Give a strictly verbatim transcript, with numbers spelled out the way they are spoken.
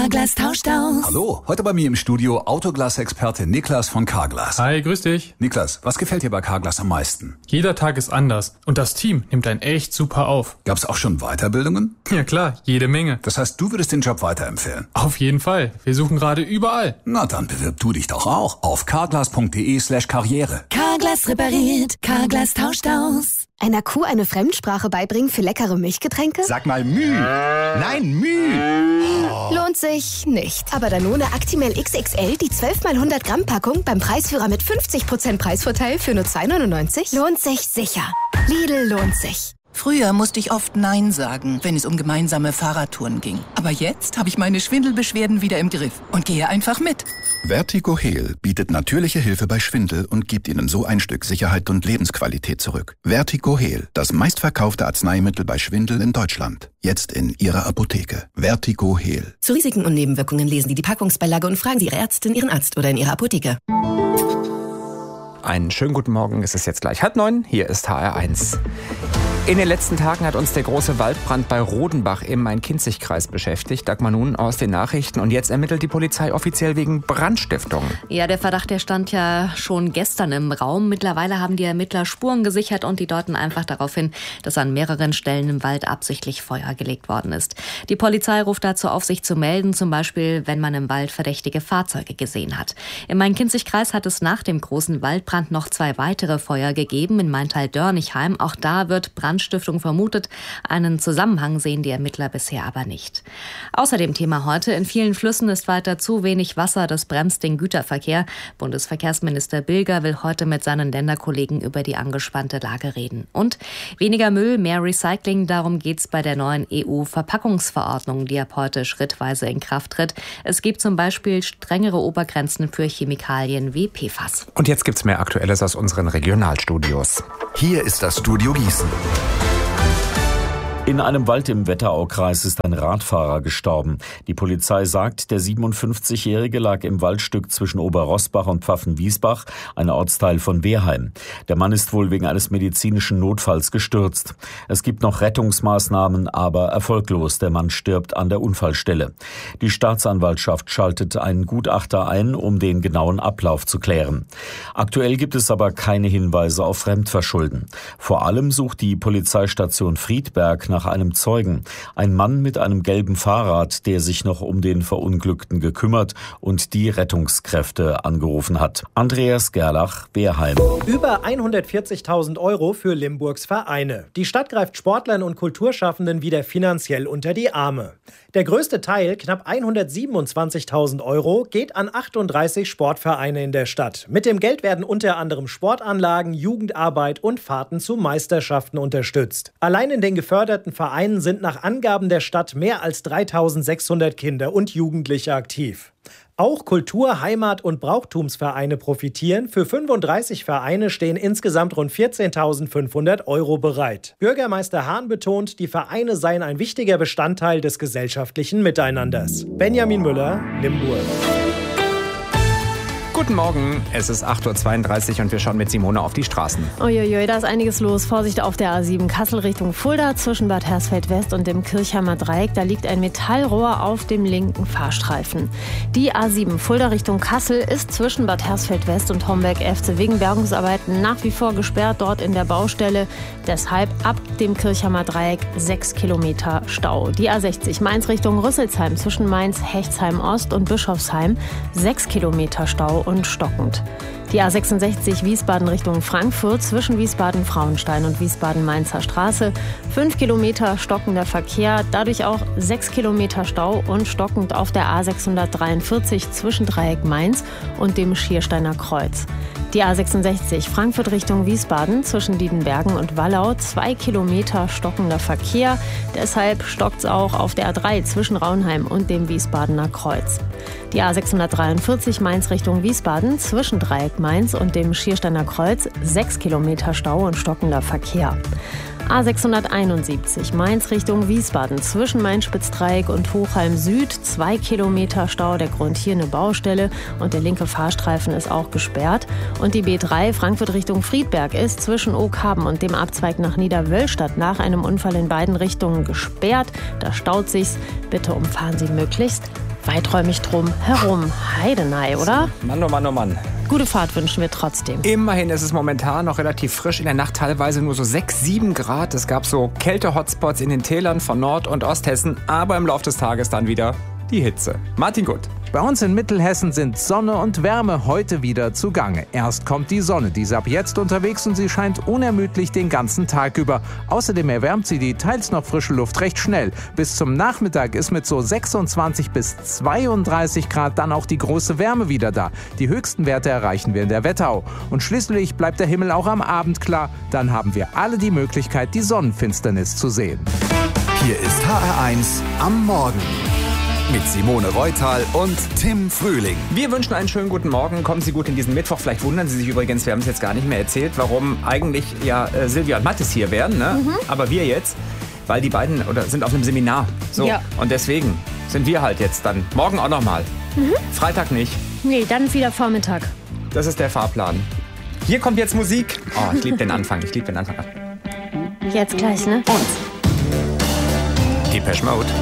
Carglass tauscht aus. Hallo, heute bei mir im Studio Autoglas-Experte Niklas von Carglass. Hi, grüß dich. Niklas, was gefällt dir bei Carglass am meisten? Jeder Tag ist anders und das Team nimmt einen echt super auf. Gab's auch schon Weiterbildungen? Ja klar, jede Menge. Das heißt, du würdest den Job weiterempfehlen? Auf jeden Fall. Wir suchen gerade überall. Na, dann bewirb du dich doch auch auf carglass.de slash karriere. Carglass repariert, Carglass tauscht aus. Einer Kuh eine Fremdsprache beibringen für leckere Milchgetränke? Sag mal Müh. Nein, Müh. Oh. Lohnt sich nicht. Aber Danone Actimel X X L, die zwölf mal hundert Gramm Packung beim Preisführer mit fünfzig Prozent Preisvorteil für nur zwei neunundneunzig, lohnt sich sicher. Lidl lohnt sich. Früher musste ich oft Nein sagen, wenn es um gemeinsame Fahrradtouren ging. Aber jetzt habe ich meine Schwindelbeschwerden wieder im Griff und gehe einfach mit. Vertigo Heal bietet natürliche Hilfe bei Schwindel und gibt Ihnen so ein Stück Sicherheit und Lebensqualität zurück. Vertigo Heal, das meistverkaufte Arzneimittel bei Schwindel in Deutschland. Jetzt in Ihrer Apotheke. Vertigo Heal. Zu Risiken und Nebenwirkungen lesen Sie die Packungsbeilage und fragen Sie Ihre Ärztin, Ihren Arzt oder in Ihrer Apotheke. Einen schönen guten Morgen, es ist jetzt gleich halb neun, hier ist H R eins. In den letzten Tagen hat uns der große Waldbrand bei Rodenbach im Main-Kinzig-Kreis beschäftigt. Dagmar Nun aus den Nachrichten. Und jetzt ermittelt die Polizei offiziell wegen Brandstiftung. Ja, der Verdacht, der stand ja schon gestern im Raum. Mittlerweile haben die Ermittler Spuren gesichert und die deuten einfach darauf hin, dass an mehreren Stellen im Wald absichtlich Feuer gelegt worden ist. Die Polizei ruft dazu auf, sich zu melden, zum Beispiel, wenn man im Wald verdächtige Fahrzeuge gesehen hat. Im Main-Kinzig-Kreis hat es nach dem großen Waldbrand noch zwei weitere Feuer gegeben, in Maintal-Dörnichheim. Auch da wird Brand Stiftung vermutet. Einen Zusammenhang sehen die Ermittler bisher aber nicht. Außerdem Thema heute: In vielen Flüssen ist weiter zu wenig Wasser. Das bremst den Güterverkehr. Bundesverkehrsminister Bilger will heute mit seinen Länderkollegen über die angespannte Lage reden. Und weniger Müll, mehr Recycling. Darum geht's bei der neuen E U-Verpackungsverordnung, die ab heute schrittweise in Kraft tritt. Es gibt zum Beispiel strengere Obergrenzen für Chemikalien wie P F A S. Und jetzt gibt's mehr Aktuelles aus unseren Regionalstudios. Hier ist das Studio Gießen. In einem Wald im Wetteraukreis ist ein Radfahrer gestorben. Die Polizei sagt, der siebenundfünfzigjährige lag im Waldstück zwischen Oberroßbach und Pfaffenwiesbach, ein Ortsteil von Wehrheim. Der Mann ist wohl wegen eines medizinischen Notfalls gestürzt. Es gibt noch Rettungsmaßnahmen, aber erfolglos. Der Mann stirbt an der Unfallstelle. Die Staatsanwaltschaft schaltet einen Gutachter ein, um den genauen Ablauf zu klären. Aktuell gibt es aber keine Hinweise auf Fremdverschulden. Vor allem sucht die Polizeistation Friedberg nach nach einem Zeugen. Ein Mann mit einem gelben Fahrrad, der sich noch um den Verunglückten gekümmert und die Rettungskräfte angerufen hat. Andreas Gerlach, Wehrheim. Über hundertvierzigtausend Euro für Limburgs Vereine. Die Stadt greift Sportlern und Kulturschaffenden wieder finanziell unter die Arme. Der größte Teil, knapp hundertsiebenundzwanzigtausend Euro, geht an achtunddreißig Sportvereine in der Stadt. Mit dem Geld werden unter anderem Sportanlagen, Jugendarbeit und Fahrten zu Meisterschaften unterstützt. Allein in den geförderten Vereinen sind nach Angaben der Stadt mehr als dreitausendsechshundert Kinder und Jugendliche aktiv. Auch Kultur-, Heimat- und Brauchtumsvereine profitieren. Für fünfunddreißig Vereine stehen insgesamt rund vierzehntausendfünfhundert Euro bereit. Bürgermeister Hahn betont, die Vereine seien ein wichtiger Bestandteil des gesellschaftlichen Miteinanders. Benjamin Müller, Limburg. Guten Morgen, es ist acht Uhr zweiunddreißig und wir schauen mit Simone auf die Straßen. Uiuiui, da ist einiges los. Vorsicht auf der A sieben Kassel Richtung Fulda zwischen Bad Hersfeld West und dem Kirchheimer Dreieck. Da liegt ein Metallrohr auf dem linken Fahrstreifen. Die A sieben Fulda Richtung Kassel ist zwischen Bad Hersfeld West und Homberg-Efze wegen Bergungsarbeiten nach wie vor gesperrt dort in der Baustelle. Deshalb ab dem Kirchheimer Dreieck sechs Kilometer Stau. Die A sechzig Mainz Richtung Rüsselsheim zwischen Mainz, Hechtsheim Ost und Bischofsheim sechs Kilometer Stau und stockend. Die A sechsundsechzig Wiesbaden Richtung Frankfurt zwischen Wiesbaden-Frauenstein und Wiesbaden-Mainzer Straße. Fünf Kilometer stockender Verkehr, dadurch auch sechs Kilometer Stau und stockend auf der A sechshundertdreiundvierzig zwischen Dreieck Mainz und dem Schiersteiner Kreuz. Die A sechsundsechzig Frankfurt Richtung Wiesbaden zwischen Diedenbergen und Wallau. Zwei Kilometer stockender Verkehr. Deshalb stockt's auch auf der A drei zwischen Raunheim und dem Wiesbadener Kreuz. Die A sechshundertdreiundvierzig Mainz Richtung Wiesbaden zwischen Dreieck Mainz und dem Schiersteiner Kreuz. Sechs Kilometer Stau und stockender Verkehr. A sechshunderteinundsiebzig Mainz Richtung Wiesbaden zwischen Main-Spitz-Dreieck und Hochheim Süd. Zwei Kilometer Stau, der Grund hier eine Baustelle und der linke Fahrstreifen ist auch gesperrt. Und die B drei Frankfurt Richtung Friedberg ist zwischen Oakhaben und dem Abzweig nach Niederwöllstadt nach einem Unfall in beiden Richtungen gesperrt. Da staut sich's. Bitte umfahren Sie möglichst weiträumig drum herum. Heidenei, oder? Mann, oh Mann, oh Mann. Gute Fahrt wünschen wir trotzdem. Immerhin ist es momentan noch relativ frisch. In der Nacht teilweise nur so sechs, sieben Grad. Es gab so Kälte-Hotspots in den Tälern von Nord- und Osthessen. Aber im Laufe des Tages dann wieder die Hitze. Martin Gutt. Bei uns in Mittelhessen sind Sonne und Wärme heute wieder zugange. Erst kommt die Sonne, die ist ab jetzt unterwegs und sie scheint unermüdlich den ganzen Tag über. Außerdem erwärmt sie die teils noch frische Luft recht schnell. Bis zum Nachmittag ist mit so sechsundzwanzig bis zweiunddreißig Grad dann auch die große Wärme wieder da. Die höchsten Werte erreichen wir in der Wetterau. Und schließlich bleibt der Himmel auch am Abend klar. Dann haben wir alle die Möglichkeit, die Sonnenfinsternis zu sehen. Hier ist H R eins am Morgen. Mit Simone Reutal und Tim Frühling. Wir wünschen einen schönen guten Morgen. Kommen Sie gut in diesen Mittwoch. Vielleicht wundern Sie sich übrigens, wir haben es jetzt gar nicht mehr erzählt, warum eigentlich ja äh, Silvia und Mathis hier wären, ne? Mhm. Aber wir jetzt, weil die beiden oder sind auf einem Seminar. So. Ja. Und deswegen sind wir halt jetzt dann morgen auch nochmal. Mhm. Freitag nicht. Nee, dann wieder Vormittag. Das ist der Fahrplan. Hier kommt jetzt Musik. Oh, ich liebe den Anfang. Ich liebe den Anfang. Jetzt gleich, ne? Und Depeche Mode.